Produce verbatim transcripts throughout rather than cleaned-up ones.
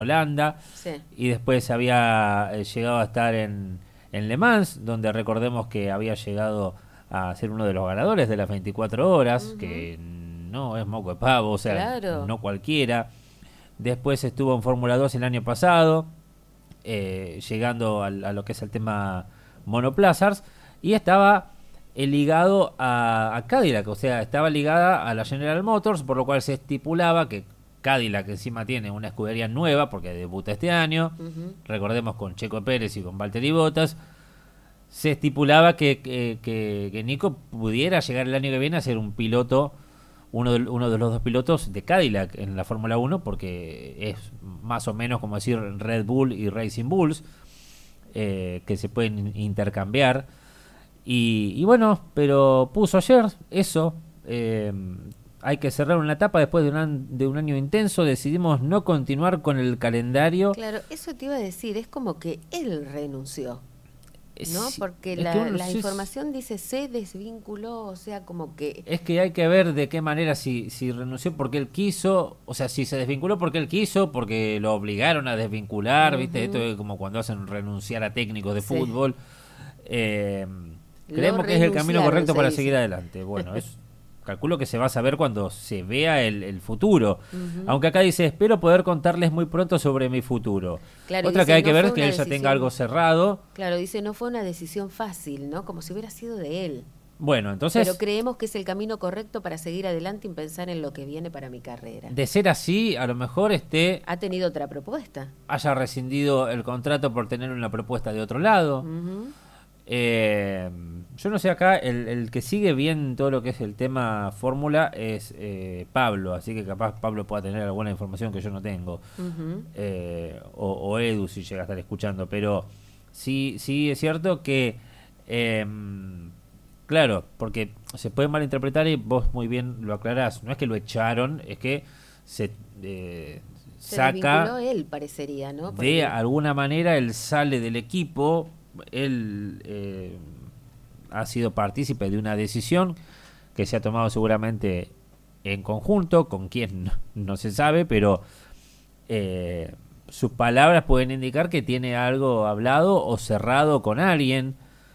Holanda, Sí. y después había eh, llegado a estar en, en Le Mans, donde recordemos que había llegado a ser uno de los ganadores de las veinticuatro horas, Ujú. que no es moco de pavo, o sea, Claro. no cualquiera. Después estuvo en Fórmula dos el año pasado, eh, llegando al- a lo que es el tema monoplazas, y estaba eh, ligado a, a Cadillac, o sea, estaba ligada a la General Motors, por lo cual se estipulaba que Cadillac encima tiene una escudería nueva, porque debuta este año, Ujú. recordemos con Checo Pérez y con Valtteri Bottas, se estipulaba que, que, que, que Nico pudiera llegar el año que viene a ser un piloto, uno de, uno de los dos pilotos de Cadillac en la Fórmula uno, porque es más o menos como decir Red Bull y Racing Bulls, eh, que se pueden intercambiar. Y, y bueno, pero puso ayer eso. eh, Hay que cerrar una etapa después de un, an- de un año intenso. Decidimos no continuar con el calendario. Claro, eso te iba a decir, es como que él renunció, ¿no? Es, Porque es que la, uno la sí es, información dice se desvinculó, o sea, como que... es que hay que ver de qué manera, si, si renunció porque él quiso, o sea, si se desvinculó porque él quiso, porque lo obligaron a desvincular, ¿viste? Esto Ujú. es como cuando hacen renunciar a técnicos de Sí. fútbol. Eh, Lo Creemos que es el camino renunciaron, correcto se para seguir dice. adelante. Bueno, es calculo que se va a saber cuando se vea el, el futuro. Ujú. Aunque acá dice, espero poder contarles muy pronto sobre mi futuro. Claro, y Otra que dice, hay que no ver fue es que una él ya tenga algo decisión, cerrado. claro, dice, no fue una decisión fácil, ¿no? Como si hubiera sido de él. Bueno, Pero entonces, creemos que es el camino correcto para seguir adelante y pensar en lo que viene para mi carrera. de ser así, a lo mejor este ¿Ha tenido otra propuesta? haya rescindido el contrato por tener una propuesta de otro lado. Ujú. Eh, yo no sé acá, el, el que sigue bien todo lo que es el tema fórmula es eh, Pablo, así que capaz Pablo pueda tener alguna información que yo no tengo. Ujú. Eh, o, o Edu si llega a estar escuchando, pero sí, sí es cierto que, eh, claro, porque se puede malinterpretar y vos muy bien lo aclarás, no es que lo echaron, es que se eh, Se desvinculó saca él, parecería, ¿no? de Porque, alguna manera, él sale del equipo, él eh, ha sido partícipe de una decisión que se ha tomado seguramente en conjunto, con quien no, no se sabe, pero eh, sus palabras pueden indicar que tiene algo hablado o cerrado con alguien.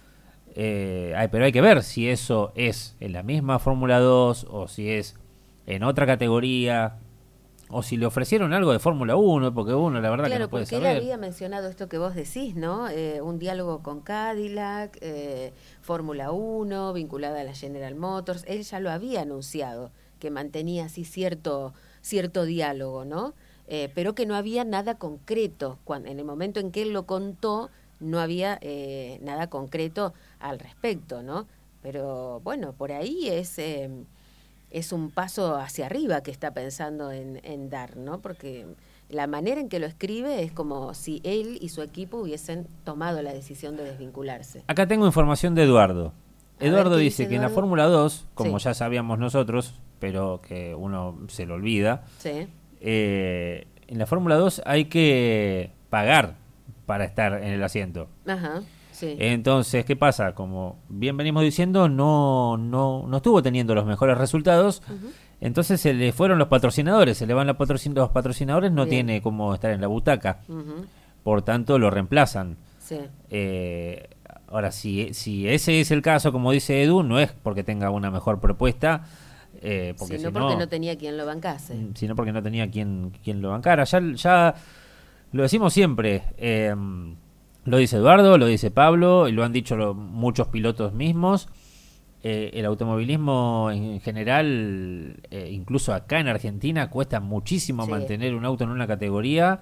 Eh, ay, pero hay que ver si eso es en la misma Fórmula dos o si es en otra categoría o si le ofrecieron algo de Fórmula uno, porque uno la verdad que no claro, puede porque él saber. había mencionado esto que vos decís, ¿no? Eh, un diálogo con Cadillac, eh, Fórmula uno, vinculada a la General Motors. Él ya lo había anunciado, que mantenía así cierto, cierto diálogo, ¿no? Eh, pero que no había nada concreto. Cuando, en el momento en que él lo contó, no había eh, nada concreto al respecto, ¿no? Pero bueno, por ahí es... Eh, es un paso hacia arriba que está pensando en, en dar, ¿no? Porque la manera en que lo escribe es como si él y su equipo hubiesen tomado la decisión de desvincularse. Acá tengo información de Eduardo. A ver, Eduardo ¿qué dice dice que en la Eduardo? Fórmula dos, como Sí, ya sabíamos nosotros, pero que uno se lo olvida, sí, eh, en la Fórmula dos hay que pagar para estar en el asiento. ajá, sí, Entonces, ¿qué pasa? Como bien venimos diciendo, no, no, no estuvo teniendo los mejores resultados. ujú, Entonces se le fueron los patrocinadores, se le van la patrocin- los patrocinadores, no bien, tiene cómo estar en la butaca. ujú, Por tanto, lo reemplazan. sí, Eh, Ahora, si, si ese es el caso, como dice Edu, no es porque tenga una mejor propuesta, eh, porque sino si porque no, no tenía quien lo bancase. mm, sino porque no tenía quien, quien lo bancara. Ya, ya lo decimos siempre. Eh, lo dice Eduardo, lo dice Pablo, y lo han dicho lo- muchos pilotos mismos. Eh, el automovilismo en general, eh, incluso acá en Argentina, cuesta muchísimo Sí, mantener un auto en una categoría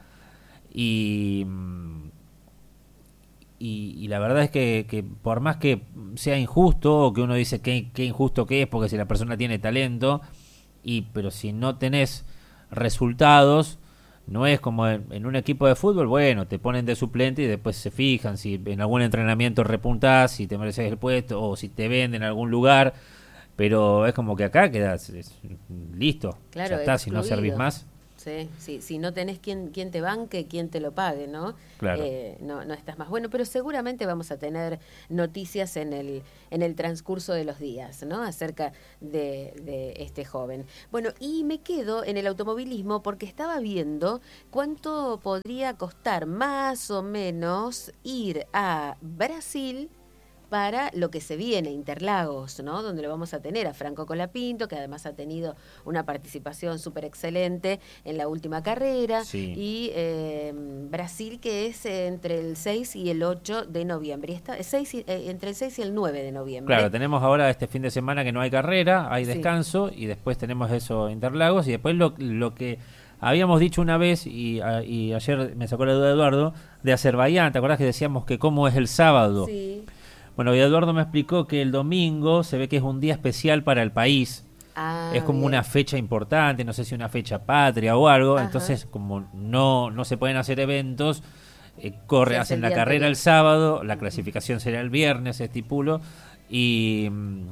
y, mm, y, y la verdad es que, que por más que sea injusto o que uno dice que, que injusto que es porque si la persona tiene talento, y pero si no tenés resultados, no es como en, en un equipo de fútbol, bueno, te ponen de suplente y después se fijan si en algún entrenamiento repuntás, si te mereces el puesto o si te venden en algún lugar, pero es como que acá quedas es, listo, ya claro, está, si no servís excluido. más. Sí, sí, si no tenés quien, quien te banque, quien te lo pague, ¿no? Claro. Eh, no, no estás más bueno, pero seguramente vamos a tener noticias en el, en el transcurso de los días, ¿no? Acerca de, de este joven. Bueno, y me quedo en el automovilismo porque estaba viendo cuánto podría costar más o menos ir a Brasil para lo que se viene, Interlagos, ¿no? Donde lo vamos a tener a Franco Colapinto, que además ha tenido una participación súper excelente en la última carrera, Sí. y eh, Brasil, que es entre el seis y el ocho de noviembre, y está, seis y, eh, entre el seis y el nueve de noviembre. Claro, tenemos ahora este fin de semana que no hay carrera, hay Sí. descanso, y después tenemos eso, Interlagos, y después lo, lo que habíamos dicho una vez, y, a, y ayer me sacó la duda Eduardo, de Azerbaiyán. ¿Te acordás que decíamos que cómo es el sábado? Sí. Bueno, y Eduardo me explicó que el domingo se ve que es un día especial para el país. Ah, es como bien. una fecha importante, no sé si una fecha patria o algo. Ajá. Entonces, como no, no se pueden hacer eventos, eh, corre, Se hace hacen el la día carrera anterior. el sábado, la clasificación será el viernes, estipulo, y,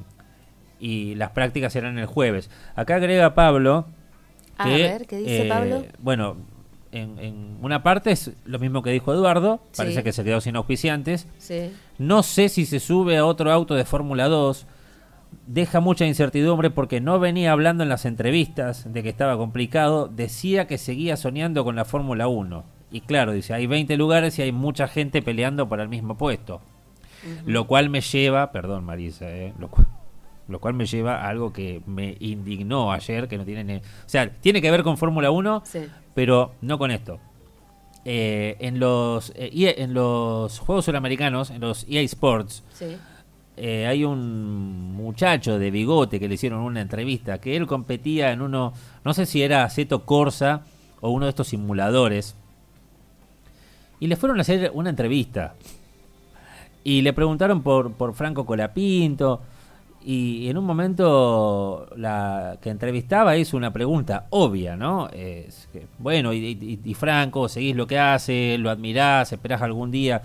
y las prácticas serán el jueves. Acá agrega Pablo A que, ver, ¿qué dice eh, Pablo? bueno, en, en una parte es lo mismo que dijo Eduardo, Sí. parece que se quedó sin auspiciantes. Sí. No sé si se sube a otro auto de Fórmula dos. Deja mucha incertidumbre porque no venía hablando en las entrevistas de que estaba complicado. Decía que seguía soñando con la Fórmula uno. Y claro, dice, hay veinte lugares y hay mucha gente peleando para el mismo puesto. Uh-huh. Lo cual me lleva, perdón Marisa, eh, lo, cual, lo cual me lleva a algo que me indignó ayer, que no tiene ni, o sea, tiene que ver con Fórmula uno, Sí. pero no con esto. Eh, en los eh, E A en los Juegos Suramericanos, en los E A Sports, Sí. eh, hay un muchacho de bigote que le hicieron una entrevista, que él competía en uno, no sé si era Assetto Corsa o uno de estos simuladores, y le fueron a hacer una entrevista y le preguntaron por, por Franco Colapinto, y en un momento la que entrevistaba hizo una pregunta obvia, ¿no? Es que, bueno, y, y, y Franco, seguís lo que hace, lo admirás, esperás algún día.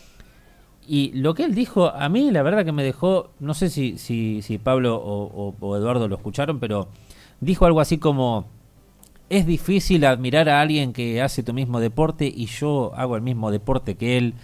Y lo que él dijo, a mí la verdad que me dejó, no sé si, si, si Pablo o, o, o Eduardo lo escucharon, pero dijo algo así como, es difícil admirar a alguien que hace tu mismo deporte y yo hago el mismo deporte que él.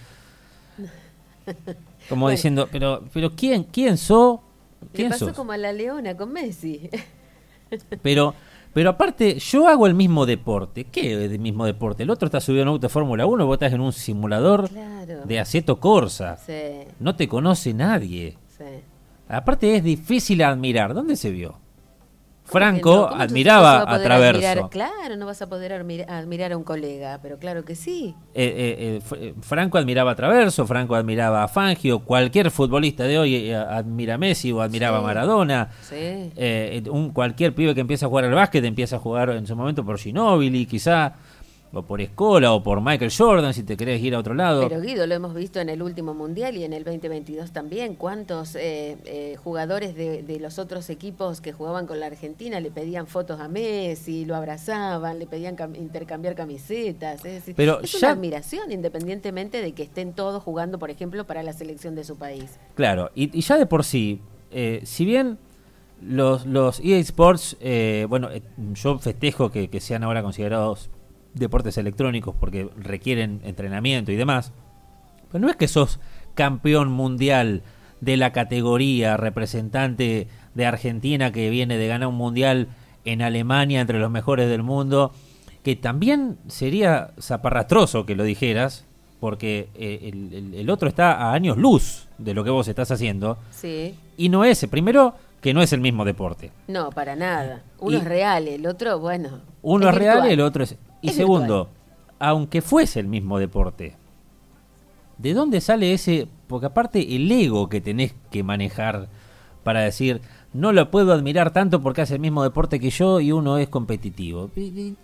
Como Bueno. diciendo, pero pero ¿quién, quién sos? Le ¿Quién pasó sos? como a la Leona con Messi. Pero, pero aparte, yo hago el mismo deporte. ¿Qué es el mismo deporte? El otro está subido en un auto de Fórmula uno, vos estás en un simulador Claro. de Assetto Corsa. Sí, No te conoce nadie. sí. Aparte es difícil admirar. ¿Dónde se vio? ¿Cómo que Franco no? ¿Cómo entonces admiraba no se va a poder Traverso. admirar? Claro, no vas a poder admira- admirar a un colega, pero claro que sí. Eh, eh, eh, F- Franco admiraba a Traverso, Franco admiraba a Fangio, cualquier futbolista de hoy eh, admira a Messi o admiraba Sí. a Maradona. Sí. Eh, un cualquier pibe que empieza a jugar al básquet empieza a jugar en su momento por Ginóbili, quizá, o por Escola, o por Michael Jordan, si te querés ir a otro lado. Pero Guido, lo hemos visto en el último mundial y en el veinte veintidós también. ¿Cuántos eh, eh, jugadores de, de los otros equipos que jugaban con la Argentina le pedían fotos a Messi, lo abrazaban, le pedían cam- intercambiar camisetas? Es decir, Pero es ya- una admiración, independientemente de que estén todos jugando, por ejemplo, para la selección de su país. Claro, y, y ya de por sí, eh, si bien los, los E A Sports, eh, bueno, eh, yo festejo que, que sean ahora considerados deportes electrónicos porque requieren entrenamiento y demás, pero no es que sos campeón mundial de la categoría, representante de Argentina que viene de ganar un mundial en Alemania entre los mejores del mundo, que también sería zaparrastroso que lo dijeras, porque eh, el, el- el otro está a años luz de lo que vos estás haciendo, Sí. y no es, primero, que no es el mismo deporte. No, para nada. Uno Y- es real, el otro, bueno. Uno es, real virtual. y el otro es... Y Es segundo, aunque fuese el mismo deporte, ¿de dónde sale ese...? Porque aparte el ego que tenés que manejar para decir, no lo puedo admirar tanto porque hace el mismo deporte que yo y uno es competitivo. Y- y-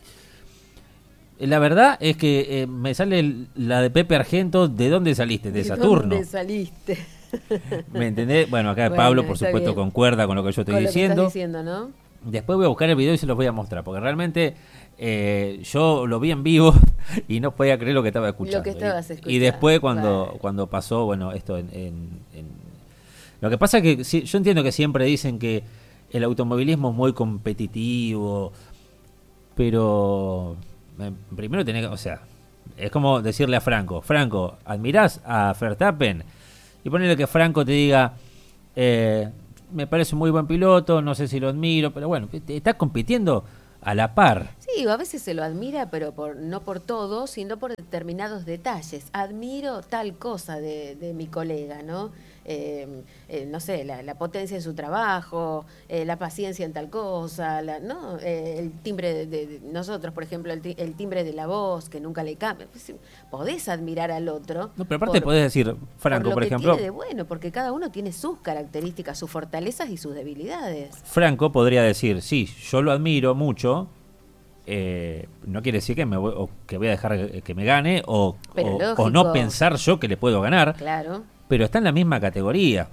La verdad es que eh, me sale el- la de Pepe Argento, ¿de dónde saliste? De Saturno. ¿Dónde saliste? ¿Me entendés? Bueno, acá Bueno, Pablo, por está supuesto, bien. concuerda con lo que yo estoy Con lo que diciendo. estás diciendo, ¿no? Después voy a buscar el video y se los voy a mostrar, porque realmente eh, yo lo vi en vivo y no podía creer lo que estaba escuchando. Lo que estabas Y- escuchando, Y después cuando, claro. cuando pasó, bueno, esto en, en- en- Lo que pasa es que sí, yo entiendo que siempre dicen que el automovilismo es muy competitivo, pero eh, primero tenés que, o sea, es como decirle a Franco, Franco, ¿admirás a Verstappen? Y ponerle que Franco te diga, eh, me parece un muy buen piloto, no sé si lo admiro, pero bueno, estás compitiendo a la par. Sí, a veces se lo admira, pero por, no por todo, sino por determinados detalles. Admiro tal cosa de, de mi colega, ¿no? Eh, eh, no sé, la, la potencia en su trabajo, eh, la paciencia en tal cosa, la, ¿no? Eh, el timbre de, de, de nosotros, por ejemplo, el, el timbre de la voz, que nunca le cambia. Pues, podés admirar al otro. No, pero aparte por, podés decir, Franco, por, lo por que ejemplo. Tiene de bueno, porque cada uno tiene sus características, sus fortalezas y sus debilidades. Franco podría decir, sí, yo lo admiro mucho. Eh, no quiere decir que me voy, o que voy a dejar que me gane o, o, o no pensar yo que le puedo ganar, claro, pero está en la misma categoría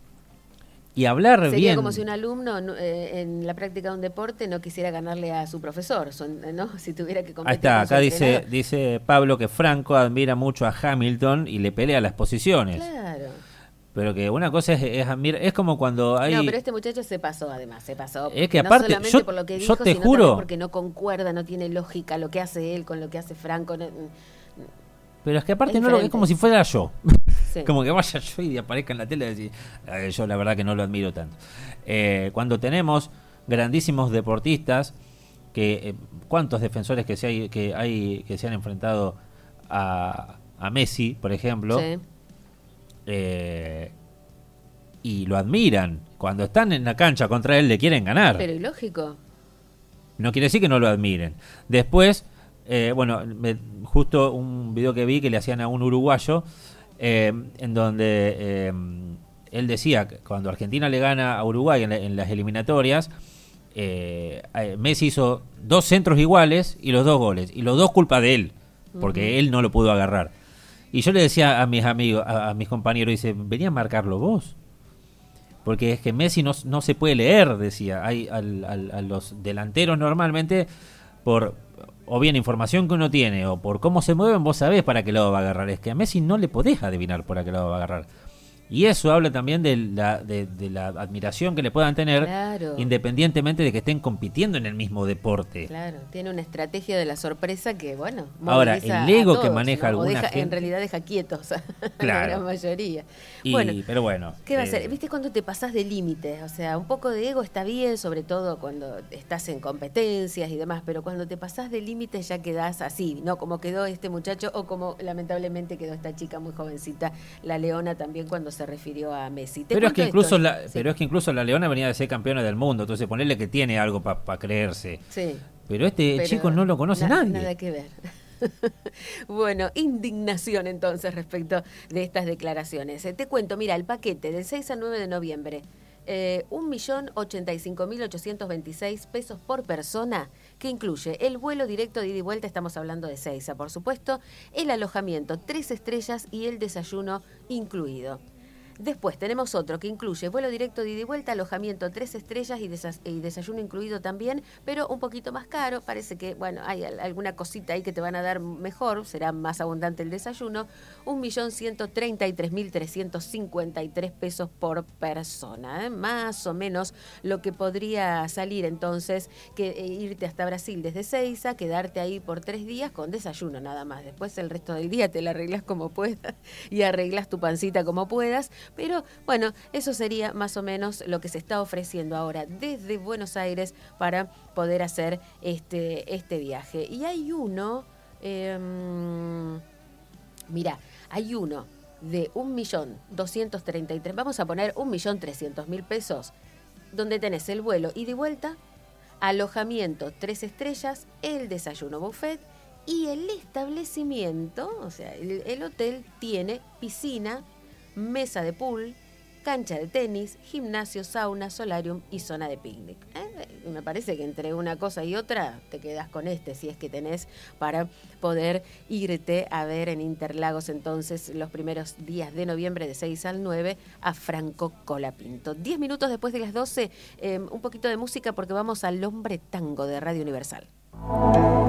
y hablar sería bien. Como si un alumno eh, en la práctica de un deporte no quisiera ganarle a su profesor, son, ¿no? Si tuviera que competir. Ahí está, con acá su dice entrenador. dice Pablo que Franco admira mucho a Hamilton y le pelea las posiciones. Claro. Pero que una cosa es, es admirar, es como cuando hay... No, pero este muchacho se pasó además, se pasó. Es que aparte, no solamente yo, por lo que yo dijo, te sino juro... también porque no concuerda, no tiene lógica lo que hace él con lo que hace Franco. No, pero es que aparte es, no lo, es como si fuera yo. Sí. Como que vaya yo y aparezca en la tele y decir, eh, yo la verdad que no lo admiro tanto. Eh, cuando tenemos grandísimos deportistas, que eh, cuántos defensores que se hay, que hay que se han enfrentado a, a Messi, por ejemplo, sí. eh, y lo admiran. Cuando están en la cancha contra él le quieren ganar. Pero ilógico. No quiere decir que no lo admiren. Después, eh, bueno, me, justo un video que vi que le hacían a un uruguayo, eh, en donde eh, él decía que cuando Argentina le gana a Uruguay en, la, en las eliminatorias, eh, Messi hizo dos centros iguales y los dos goles. Y los dos culpa de él, porque uh-huh. él no lo pudo agarrar. Y yo le decía a mis amigos, a, a mis compañeros, dice, venía a marcarlo vos. Porque es que Messi no, no se puede leer, decía. Hay al, al, a los delanteros normalmente, por o bien información que uno tiene, o por cómo se mueven, vos sabés para qué lado va a agarrar. Es que a Messi no le podés adivinar para qué lado va a agarrar. Y eso habla también de la, de, de la admiración que le puedan tener, claro. independientemente de que estén compitiendo en el mismo deporte. Claro, tiene una estrategia de la sorpresa que, bueno, ahora el ego todos, que maneja ¿no? alguna deja, gente, en realidad deja quietos a claro. la gran mayoría. Y, bueno, pero bueno, ¿qué va eh, a ser? ¿Viste cuando te pasás de límites? O sea, un poco de ego está bien, sobre todo cuando estás en competencias y demás, pero cuando te pasás de límites ya quedás así, ¿no? Como quedó este muchacho o como lamentablemente quedó esta chica muy jovencita, la Leona, también cuando se refirió a Messi. ¿Te pero es que incluso esto? la, sí. pero es que incluso la Leona venía de ser campeona del mundo, entonces ponerle que tiene algo para pa creerse. Sí. Pero este pero chico no lo conoce na- nadie. Nada que ver. Bueno, indignación entonces respecto de estas declaraciones. Eh, te cuento, mira, el paquete del seis al nueve de noviembre, eh, un millón ochenta y cinco mil ochocientos veintiséis pesos por persona, que incluye el vuelo directo de ida y vuelta, estamos hablando de Seiza, por supuesto, el alojamiento tres estrellas y el desayuno incluido. Después tenemos otro que incluye vuelo directo de ida y vuelta, alojamiento tres estrellas y, desay- y desayuno incluido también, pero un poquito más caro. Parece que, bueno, hay al- alguna cosita ahí que te van a dar mejor, será más abundante el desayuno. un millón ciento treinta y tres mil trescientos cincuenta y tres pesos por persona, ¿eh? Más o menos lo que podría salir entonces que eh, irte hasta Brasil desde Seiza, quedarte ahí por tres días con desayuno nada más. Después el resto del día te la arreglas como puedas y arreglas tu pancita como puedas. Pero bueno, eso sería más o menos lo que se está ofreciendo ahora desde Buenos Aires para poder hacer este, este viaje. Y hay uno, eh, mira, hay uno de un millón doscientos treinta y tres, vamos a poner un millón trescientos mil pesos, donde tenés el vuelo ida y vuelta, alojamiento tres estrellas, el desayuno buffet y el establecimiento, o sea, el, el hotel tiene piscina, mesa de pool, cancha de tenis, gimnasio, sauna, solarium y zona de picnic. ¿Eh? Me parece que entre una cosa y otra te quedas con este, si es que tenés para poder irte a ver en Interlagos entonces los primeros días de noviembre de seis al nueve a Franco Colapinto. Diez minutos después de las doce, eh, un poquito de música porque vamos al Hombre Tango de Radio Universal.